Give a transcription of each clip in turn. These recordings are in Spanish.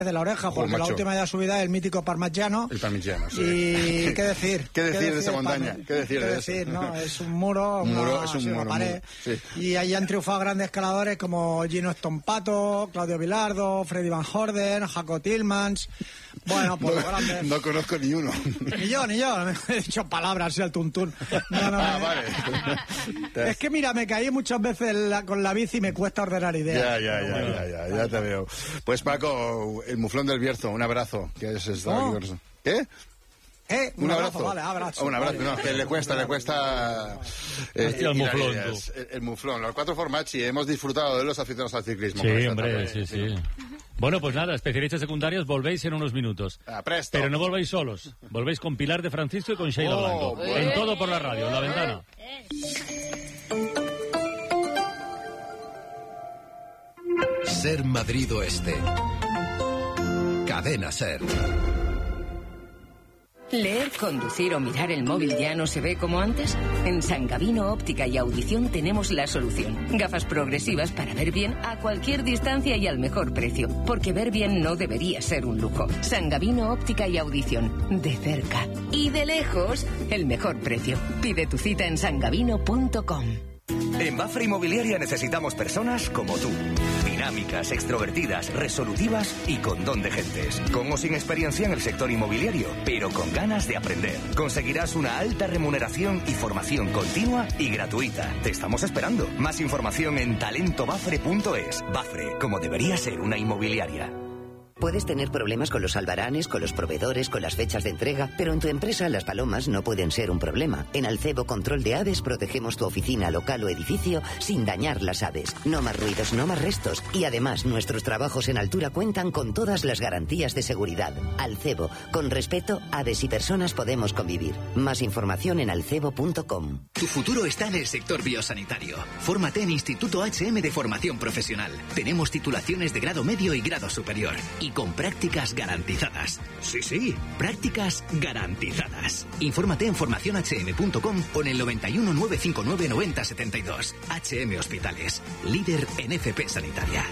de la oreja, porque la última ya subida es el mítico Parmigiano. El Parmigiano, sí. Y ¿qué decir? ¿Qué decir de esa montaña? ¿Qué decir de eso? No, es un muro, es una pared. Sí. Y ahí han triunfado grandes escaladores como Gino Stompato, Claudio Bilardo, Freddy Van Horden, Jaco Tillmans. Bueno, pues los grandes. No conozco ni uno. Ni yo. He dicho palabras así al tuntún. Vale. Es que mira, me caí muchas veces con la bici y me cuesta ordenar ideas. Ya te veo. Pues Paco, el muflón del Bierzo, un abrazo. ¿Qué es esto? ¿Qué? Un abrazo. Vale, abrazo. Un abrazo, no, que le cuesta el muflón. Los 4 formaggi, hemos disfrutado de los aficionados al ciclismo. Sí, hombre, sí. Bueno, pues nada, especialistas secundarios, volvéis en unos minutos. Presto. Pero no volvéis solos, volvéis con Pilar de Francisco y con Sheila Blanco. En Todo por la Radio, en La Ventana. Ser Madrid Oeste. Cadena Ser. ¿Leer, conducir o mirar el móvil ya no se ve como antes? En San Gavino Óptica y Audición tenemos la solución. Gafas progresivas para ver bien a cualquier distancia y al mejor precio. Porque ver bien no debería ser un lujo. San Gavino Óptica y Audición. De cerca y de lejos, el mejor precio. Pide tu cita en sangavino.com. En Bafre Inmobiliaria necesitamos personas como tú. Dinámicas, extrovertidas, resolutivas y con don de gentes. Con o sin experiencia en el sector inmobiliario, pero con ganas de aprender. Conseguirás una alta remuneración y formación continua y gratuita. Te estamos esperando. Más información en talentobafre.es. Bafre, como debería ser una inmobiliaria. Puedes tener problemas con los albaranes, con los proveedores, con las fechas de entrega, pero en tu empresa las palomas no pueden ser un problema. En Alcebo Control de Aves protegemos tu oficina, local o edificio sin dañar las aves. No más ruidos, no más restos. Y además, nuestros trabajos en altura cuentan con todas las garantías de seguridad. Alcebo, con respeto, aves y personas podemos convivir. Más información en alcebo.com. Tu futuro está en el sector biosanitario. Fórmate en Instituto HM de Formación Profesional. Tenemos titulaciones de grado medio y grado superior. Y con prácticas garantizadas. Sí, prácticas garantizadas. Infórmate en formacionhm.com o en el 91 959 9072. HM Hospitales, líder en FP Sanitaria.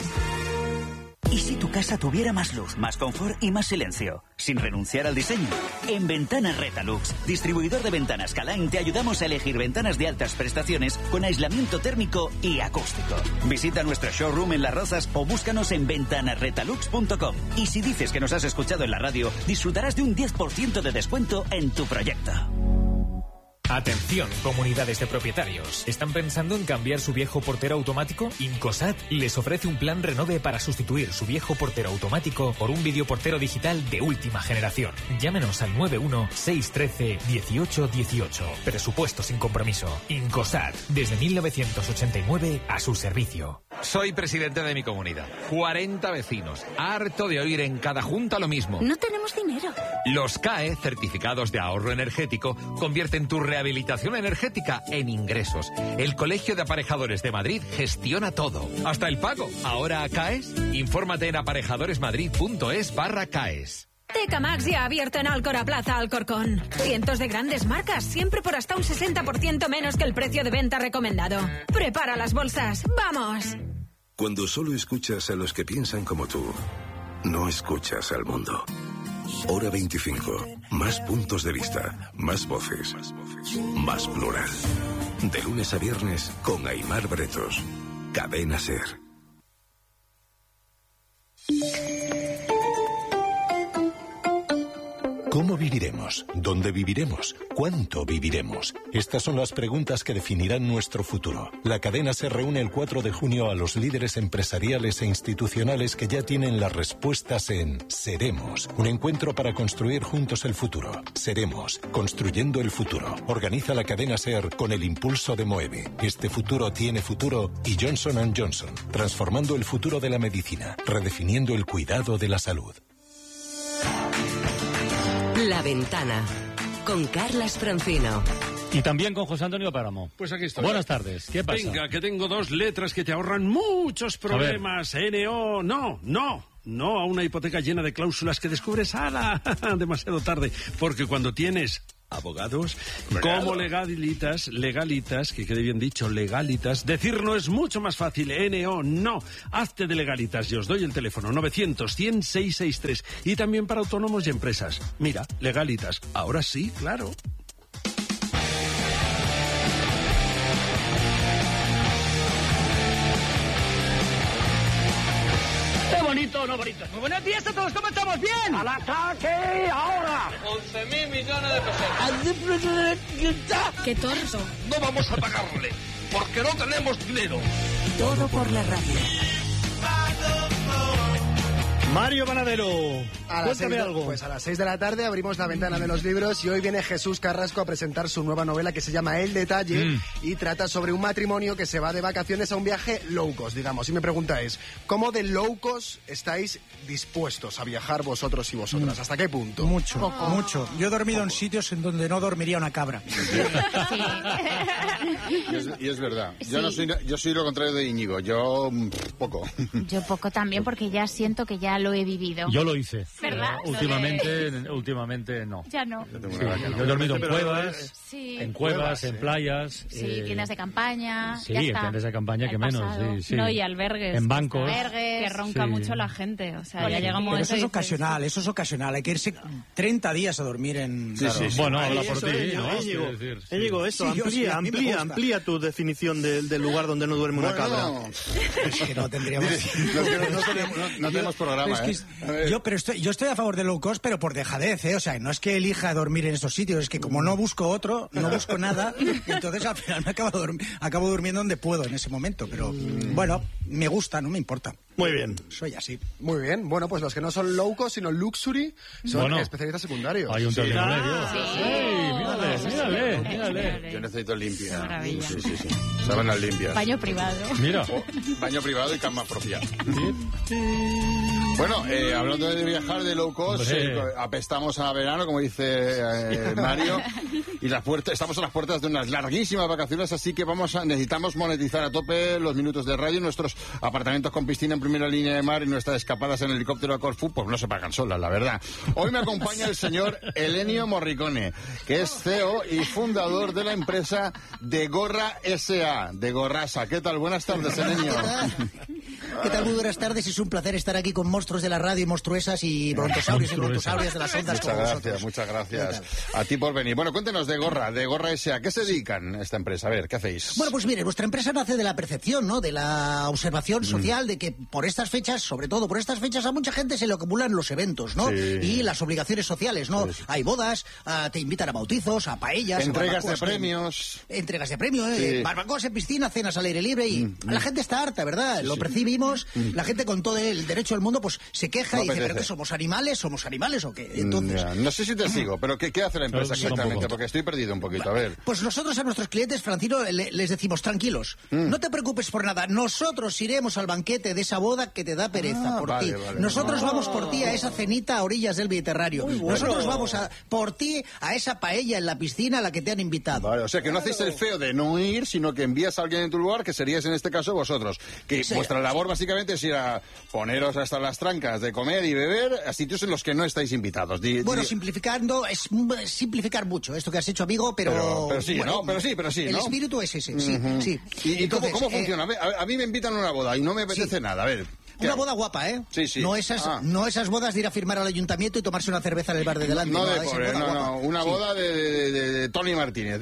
¿Y si tu casa tuviera más luz, más confort y más silencio? Sin renunciar al diseño. En Ventanas Retalux, distribuidor de ventanas Calain, te ayudamos a elegir ventanas de altas prestaciones con aislamiento térmico y acústico. Visita nuestro showroom en Las Rozas o búscanos en ventanasretalux.com. Y si dices que nos has escuchado en la radio, disfrutarás de un 10% de descuento en tu proyecto. Atención, comunidades de propietarios. ¿Están pensando en cambiar su viejo portero automático? Incosat les ofrece un plan Renove para sustituir su viejo portero automático por un videoportero digital de última generación. Llámenos al 91-613-1818. Presupuesto sin compromiso. Incosat, desde 1989 a su servicio. Soy presidente de mi comunidad. 40 vecinos. Harto de oír en cada junta lo mismo. No tenemos dinero. Los CAE, certificados de ahorro energético, convierten tu rehabilitación energética en ingresos. El Colegio de Aparejadores de Madrid gestiona todo, hasta el pago. ¿Ahora CAES? Infórmate en aparejadores.madrid.es/CAES. Tecamax ya ha abierto en Alcora Plaza Alcorcón. Cientos de grandes marcas, siempre por hasta un 60% menos que el precio de venta recomendado. Prepara las bolsas, ¡vamos! Cuando solo escuchas a los que piensan como tú, no escuchas al mundo. Hora 25. Más puntos de vista, más voces, más plural. De lunes a viernes con Aimar Bretos. Cadena Ser. ¿Cómo viviremos? ¿Dónde viviremos? ¿Cuánto viviremos? Estas son las preguntas que definirán nuestro futuro. La cadena se reúne el 4 de junio a los líderes empresariales e institucionales que ya tienen las respuestas en Seremos, un encuentro para construir juntos el futuro. Seremos, construyendo el futuro. Organiza la cadena SER con el impulso de Moeve. Este futuro tiene futuro y Johnson & Johnson, transformando el futuro de la medicina, redefiniendo el cuidado de la salud. La Ventana, con Carlas Francino. Y también con José Antonio Páramo. Pues aquí estoy. Buenas tardes, ¿qué pasa? Venga, que tengo 2 letras que te ahorran muchos problemas. NO, no a una hipoteca llena de cláusulas que descubres demasiado tarde. Porque cuando tienes abogados, como legalitas, que quede bien dicho, legalitas. Decir no es mucho más fácil, NO, no. Hazte de legalitas, yo os doy el teléfono 900-100-663. Y también para autónomos y empresas. Mira, legalitas, ahora sí, claro. Bonito, no bonito. Muy buenos días a todos, ¿cómo estamos? ¿Bien? ¡Al ataque ahora! 11.000 millones de pesetas. ¡Qué torso! No vamos a pagarle, porque no tenemos dinero. Todo por la radio. Mario Panadero, cuéntame algo. Pues a las 6 de la tarde abrimos la ventana de los libros y hoy viene Jesús Carrasco a presentar su nueva novela que se llama El Detalle y trata sobre un matrimonio que se va de vacaciones a un viaje low cost, digamos. Y mi pregunta es, ¿cómo de low cost estáis dispuestos a viajar vosotros y vosotras? ¿Hasta qué punto? Mucho. Yo he dormido en sitios en donde no dormiría una cabra. Y es verdad. Yo soy lo contrario de Íñigo. Yo poco. Yo poco también porque ya siento que ya lo he vivido. Yo lo hice. ¿Verdad? Últimamente no. Ya no. Yo he dormido en cuevas, sí. En playas. Sí, tiendas de campaña. Sí, en tiendas de campaña que menos. Sí. No, y albergues. En bancos. Que ronca mucho la gente. O sea, ya llega un momento. Pero eso es ocasional. Hay que irse 30 días a dormir en... Bueno, habla por ti, ¿no? Íñigo, eso, amplía tu definición del lugar donde no duerme una cabra. Es que no tendríamos... No tenemos programa, yo estoy a favor de low cost, pero por dejadez, O sea, no es que elija dormir en esos sitios, es que como no busco otro, no busco nada, entonces al final me acabo durmiendo donde puedo en ese momento. Pero bueno, me gusta, no me importa. Muy bien. Soy así. Muy bien. Bueno, pues los que no son low cost, sino luxury, son especialistas secundarios. Hay un término medio. Mírale. Yo necesito limpia. Sí. Sábanas limpias. Baño privado. Mira. Baño privado y cama propia. Bueno, hablando de viajar de low cost, apestamos a verano, como dice Mario, y estamos a las puertas de unas larguísimas vacaciones, así que necesitamos monetizar a tope los minutos de radio. Nuestros apartamentos con piscina en primera línea de mar y nuestras escapadas en helicóptero a Corfú, pues no se pagan solas, la verdad. Hoy me acompaña el señor Elenio Morricone, que es CEO y fundador de la empresa De Gorra S.A., de Gorrasa. ¿Qué tal? Buenas tardes, Elenio. ¿Qué tal? Muy buenas tardes. Es un placer estar aquí con monstruos de la radio y monstruesas y brontosaurios y brontosaurias de las ondas. Muchas gracias. A ti por venir. Bueno, cuéntenos de Gorra S.A. ¿Qué se dedican esta empresa? A ver, ¿qué hacéis? Bueno, pues mire, nuestra empresa nace de la percepción, ¿no? De la observación social de que por estas fechas, sobre todo por estas fechas, a mucha gente se le acumulan los eventos, ¿no? Y las obligaciones sociales, ¿no? Hay bodas, te invitan a bautizos, a paellas, entregas de premios. Entregas de premios, barbacoas en piscina, cenas al aire libre y la gente está harta, ¿verdad? Lo percibimos, la gente con todo el derecho del mundo pues se queja y dice, ¿pero qué somos animales o qué? Entonces... No sé si te sigo, pero ¿qué hace la empresa exactamente? Porque estoy perdido un poquito, a ver. Pues nosotros a nuestros clientes, Francino, les decimos, tranquilos, no te preocupes por nada, nosotros iremos al banquete de esa boda que te da pereza por ti. Nosotros vamos por ti a esa cenita a orillas del Mediterráneo. Nosotros vamos por ti a esa paella en la piscina a la que te han invitado. Vale, o sea que no hacéis el feo de no ir, sino que envías a alguien en tu lugar, que seríais en este caso vosotros. Que vuestra labor básicamente es ir a poneros hasta las trancas de comer y beber a sitios en los que no estáis invitados. Bueno, simplificando, es simplificar mucho esto que has hecho, amigo, pero sí, bueno, ¿no? Pero sí, el ¿no? espíritu es ese, sí. ¿Y entonces, cómo funciona? A mí me invitan a una boda y no me apetece nada, a ver. Una boda guapa, ¿eh? Sí. No esas bodas de ir a firmar al ayuntamiento y tomarse una cerveza en el bar de delante. No, una boda de Tony Martínez,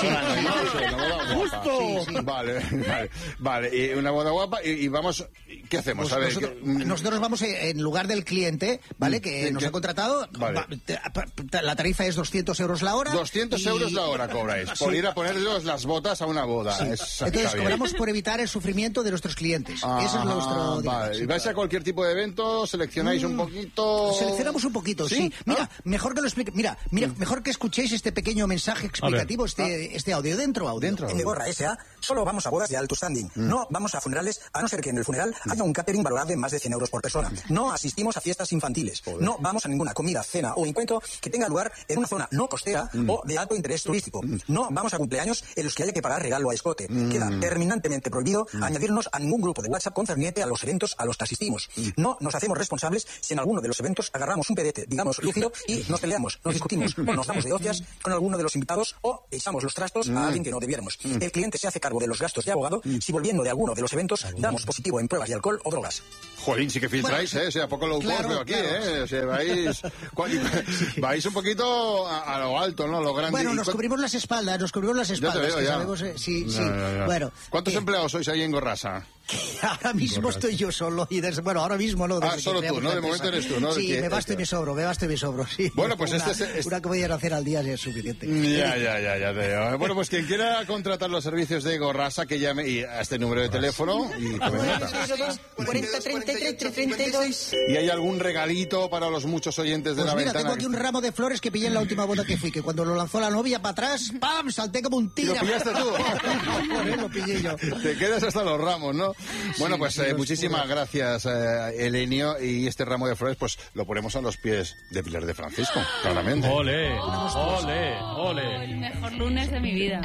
¡Justo! Sí. Vale. Y una boda guapa y vamos... ¿Qué hacemos? Pues nosotros vamos en lugar del cliente, ¿vale? Que nos ha contratado. Vale. La tarifa es 200 euros la hora. 200 euros la hora cobráis por ir a ponerlos las botas a una boda. Entonces cobramos por evitar el sufrimiento de nuestros clientes. Eso es nuestro... Vale. ¿Y vais a cualquier tipo de evento? ¿Seleccionáis un poquito? Seleccionamos un poquito, sí. Mira, mejor que lo explique. Mira, mejor que escuchéis este pequeño mensaje explicativo, este audio. Dentro. En De Gorra S.A. solo vamos a bodas de alto standing. No vamos a funerales, a no ser que en el funeral haya un catering valorable en más de 100 euros por persona. No asistimos a fiestas infantiles. No vamos a ninguna comida, cena o encuentro que tenga lugar en una zona no costera o de alto interés turístico. No vamos a cumpleaños en los que haya que pagar regalo a escote. Queda terminantemente prohibido añadirnos a ningún grupo de WhatsApp concerniente a los eventos a los los que asistimos. No nos hacemos responsables si en alguno de los eventos agarramos un pedete, digamos, lúcido, y nos peleamos, nos discutimos, o nos damos de hostias con alguno de los invitados, o echamos los trastos a alguien que no debiéramos. El cliente se hace cargo de los gastos de abogado si volviendo de alguno de los eventos damos positivo en pruebas de alcohol o drogas. Jolín, sí que filtráis, O sea, poco low cost veo aquí, O sea, vais un poquito a lo alto, ¿no? A lo grande. Bueno, nos cubrimos las espaldas. Ya te veo, ya. Sabemos, sí. Bueno, ¿cuántos empleados sois ahí en Gorrasa? Ahora mismo estoy yo solo. Ahora mismo no. Solo tú, ¿no? De momento eres tú, ¿no? Sí, me basto y me sobro, sí. Bueno, pues una que podían hacer al día ya es suficiente. Ya veo. Bueno, pues quien quiera contratar los servicios de Gorrasa, que llame a este número de teléfono y tome nota. 40 33 332. ¿Y hay algún regalito para los muchos oyentes de la ventana? Tengo aquí un ramo de flores que pillé en la última boda que fui, que cuando lo lanzó la novia para atrás, ¡pam!, salté como un tigre. ¿Lo pillaste tú? Lo pillé yo. Te quedas hasta los ramos, ¿no? Bueno, pues muchísimas gracias, Elenio, y este ramo de flores pues lo ponemos a los pies de Pilar de Francisco, claramente. ¡Ole! ¡Ole! El mejor lunes de mi vida.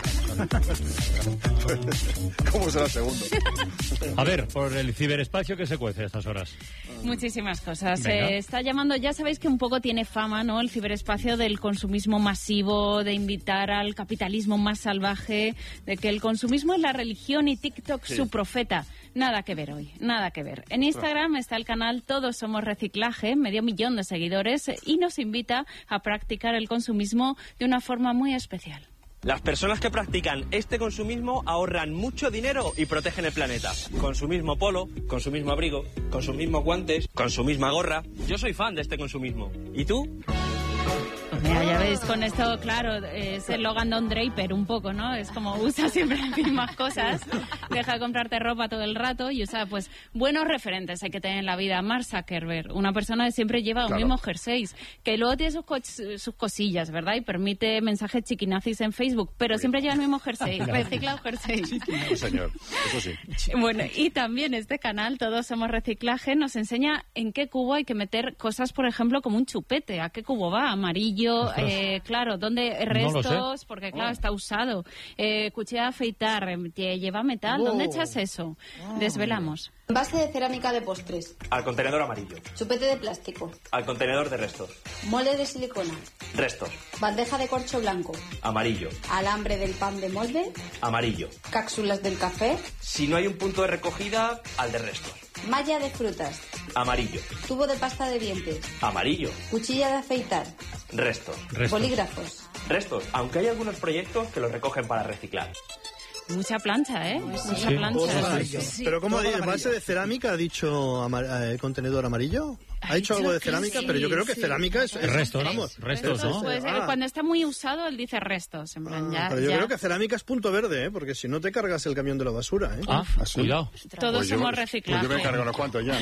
¿Cómo será el segundo? A ver, por el ciberespacio, ¿qué se cuece a estas horas? Muchísimas cosas. Está llamando, ya sabéis que un poco tiene fama, ¿no?, el ciberespacio del consumismo masivo, de invitar al capitalismo más salvaje, de que el consumismo es la religión y TikTok su profeta. Nada que ver hoy, nada que ver. En Instagram está el canal Todos Somos Reciclaje, 500.000 de seguidores, y nos invita a practicar el consumismo de una forma muy especial. Las personas que practican este consumismo ahorran mucho dinero y protegen el planeta. Con su mismo polo, con su mismo abrigo, con sus mismos guantes, con su misma gorra. Yo soy fan de este consumismo. ¿Y tú? Mira, ya veis, con esto, claro, es el Logan Don Draper un poco, ¿no? Es como usa siempre las mismas cosas, deja de comprarte ropa todo el rato y usa, pues, buenos referentes hay que tener en la vida. Mark Zuckerberg, una persona que siempre lleva un mismo jersey, que luego tiene sus cosillas, ¿verdad? Y permite mensajes chiquinazis en Facebook, pero siempre lleva el mismo jersey, reciclado jersey. Sí, señor, eso sí. Bueno, y también este canal, Todos Somos Reciclaje, nos enseña en qué cubo hay que meter cosas, por ejemplo, como un chupete. ¿A qué cubo va? Amarillo, claro, ¿dónde restos? No porque claro, está usado. Cuchilla de afeitar, lleva metal, ¿dónde echas eso? Desvelamos. Base de cerámica de postres. Al contenedor amarillo. Chupete de plástico. Al contenedor de restos. Molde de silicona. Restos. Bandeja de corcho blanco. Amarillo. Alambre del pan de molde. Amarillo. Cápsulas del café. Si no hay un punto de recogida, al de restos. Malla de frutas. Amarillo. Tubo de pasta de dientes. Amarillo. Cuchilla de afeitar. Restos. Bolígrafos. Restos, aunque hay algunos proyectos que los recogen para reciclar. Mucha plancha, ¿eh? Mucha plancha. Sí. Pero ¿cómo base de cerámica ha dicho contenedor amarillo? Ha dicho algo de cerámica, pero yo creo que cerámica es restos, vamos, restos, ¿no? Pues, cuando está muy usado, él dice restos, en plan, pero yo creo que cerámica es punto verde, porque si no te cargas el camión de la basura, cuidado. Todos somos reciclaje. Pues yo me cargo unos cuantos ya.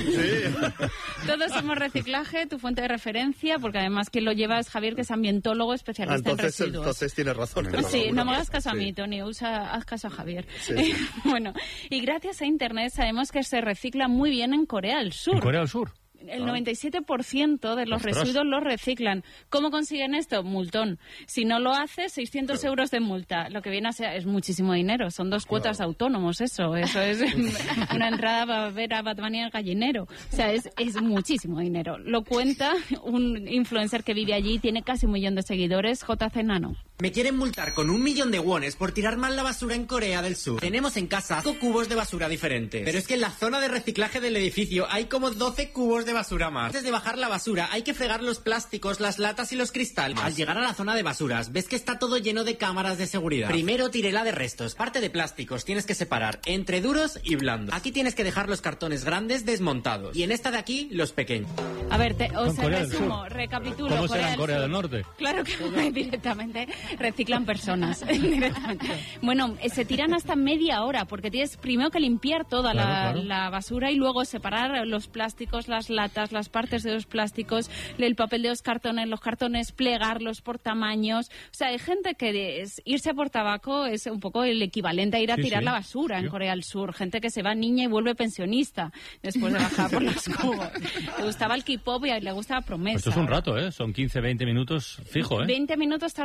Todos somos reciclaje, tu fuente de referencia, porque además quien lo lleva es Javier, que es ambientólogo especialista en residuos. Entonces tienes razón. Sí, no me hagas caso a mí, Tony, haz caso a Javier. Sí. Bueno, y gracias a Internet sabemos que se recicla muy bien en Corea del Sur. ¿En Corea del Sur? El 97% de los residuos los reciclan. ¿Cómo consiguen esto? Multón. Si no lo hace, 600 euros de multa. Lo que viene a ser es muchísimo dinero. Son 2 cuotas de autónomos, eso. Eso es una entrada para ver a Batman y al gallinero. O sea, es muchísimo dinero. Lo cuenta un influencer que vive allí, tiene casi 1 millón de seguidores, JC Nano. Me quieren multar con 1 millón de wones por tirar mal la basura en Corea del Sur. Tenemos en casa 5 cubos de basura diferentes. Pero es que en la zona de reciclaje del edificio hay como 12 cubos de basura más. Antes de bajar la basura hay que fregar los plásticos, las latas y los cristales. Al llegar a la zona de basuras ves que está todo lleno de cámaras de seguridad. Primero tiré la de restos. Parte de plásticos tienes que separar entre duros y blandos. Aquí tienes que dejar los cartones grandes desmontados. Y en esta de aquí, los pequeños. A ver, resumo, recapitulo. ¿Cómo será en Corea del Norte? Claro que directamente reciclan personas. Directamente. Bueno, se tiran hasta media hora porque tienes primero que limpiar toda la basura y luego separar los plásticos, las latas, las partes de los plásticos, el papel de los cartones, plegarlos por tamaños. O sea, hay gente que irse a por tabaco es un poco el equivalente a ir a tirar la basura en Corea del Sur. Gente que se va niña y vuelve pensionista después de bajar por los cubos. Le gustaba el K-pop y le gustaba Promesa. Esto es un rato, ¿eh? Son 15, 20 minutos fijo, ¿eh? 20 minutos tarda este chico.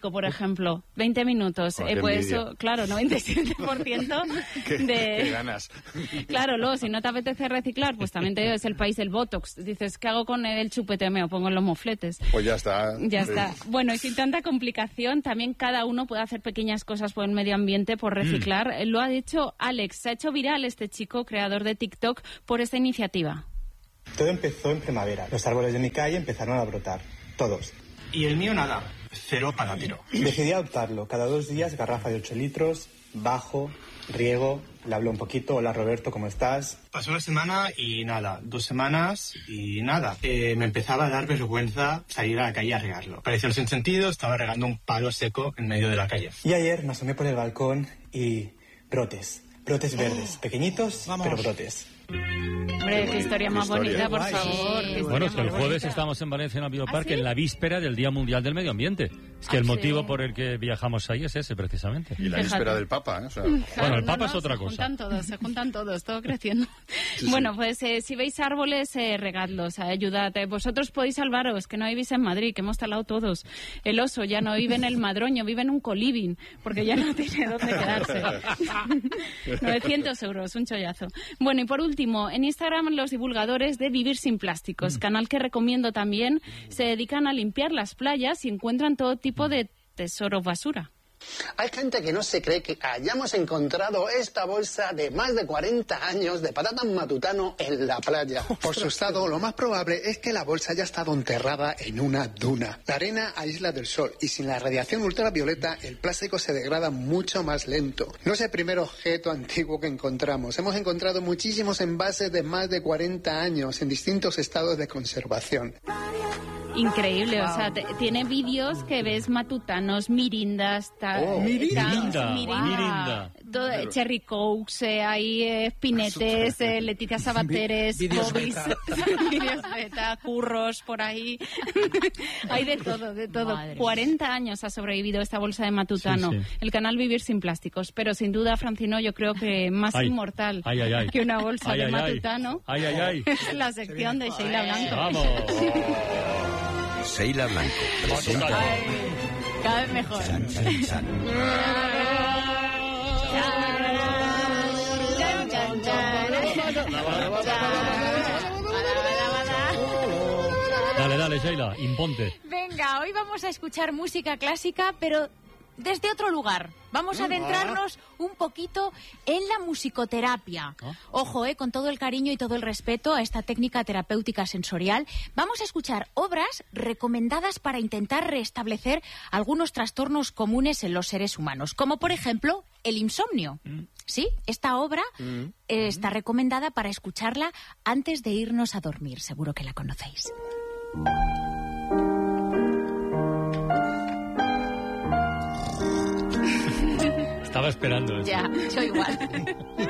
plástico, por ejemplo. 20 minutos. Pues eso, claro, 97% ¿Qué ganas? Claro, luego, si no te apetece reciclar, pues también te digo, es el país del Botox. Dices, ¿qué hago con el chupete? Me lo pongo en los mofletes. Pues ya está. Ya está. Bueno, y sin tanta complicación, también cada uno puede hacer pequeñas cosas por el medio ambiente, por reciclar. Lo ha dicho Alex. Se ha hecho viral este chico, creador de TikTok, por esta iniciativa. Todo empezó en primavera. Los árboles de mi calle empezaron a brotar. Todos. Y el mío nada. 0 patatero. Decidí adoptarlo. Cada 2 días, garrafa de 8 litros, bajo, riego, le hablo un poquito. Hola Roberto, ¿cómo estás? Pasó una semana y nada. 2 semanas y nada. Me empezaba a dar vergüenza salir a la calle a regarlo. Parecía un sinsentido, estaba regando un palo seco en medio de la calle. Y ayer me asomé por el balcón y brotes. Brotes verdes, pequeñitos, pero brotes. Hombre, qué historia más bonita, por favor. Bueno, es que el jueves estamos en Valencia en el Bioparque, en la víspera del Día Mundial del Medio Ambiente. Es que el motivo por el que viajamos ahí es ese, precisamente. Y la víspera del Papa, ¿eh? O sea, bueno, el Papa es otra cosa. Se juntan todos, todo creciendo. Sí. Bueno, pues si veis árboles, regadlos, ayudad. Vosotros podéis salvaros, que no vivís en Madrid, que hemos talado todos. El oso ya no vive en el Madroño, vive en un coliving, porque ya no tiene dónde quedarse. 900 euros, un chollazo. Bueno, y por último, en Instagram los divulgadores de Vivir Sin Plásticos, canal que recomiendo también, se dedican a limpiar las playas y encuentran todo tipo de tesoros basura. Hay gente que no se cree que hayamos encontrado esta bolsa de más de 40 años de patata matutano en la playa. Por su estado, lo más probable es que la bolsa haya estado enterrada en una duna. La arena aísla del sol y sin la radiación ultravioleta el plástico se degrada mucho más lento. No es el primer objeto antiguo que encontramos. Hemos encontrado muchísimos envases de más de 40 años en distintos estados de conservación. Increíble, o sea, tiene vídeos que ves matutanos, mirindas, mirinda. Todo, Cherry Cokes, hay espinetes, Leticia Sabateres, Bobis, vídeos beta, curros por ahí. Hay de todo, de todo. Madre 40 años ha sobrevivido esta bolsa de matutano. Sí, sí. El canal Vivir Sin Plásticos, pero sin duda, Francino, yo creo que más inmortal que una bolsa de matutano es la sección de Sheila Blanco. ¡Vamos! Sheila Blanco presenta... Cada vez mejor. Chan, chan, chan. Dale, Sheila, imponte. Venga, hoy vamos a escuchar música clásica, pero desde otro lugar. Vamos a adentrarnos un poquito en la musicoterapia. Ojo, con todo el cariño y todo el respeto a esta técnica terapéutica sensorial, vamos a escuchar obras recomendadas para intentar restablecer algunos trastornos comunes en los seres humanos, como por ejemplo el insomnio. Sí, esta obra está recomendada para escucharla antes de irnos a dormir. Seguro que la conocéis. Estaba esperando eso. Ya, yo igual.